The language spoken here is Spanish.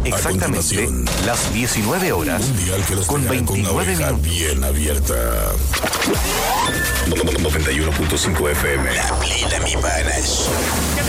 exactamente las 19 horas con 29 minutos. Bien abierta. 91.5 FM. La plena, mi panas.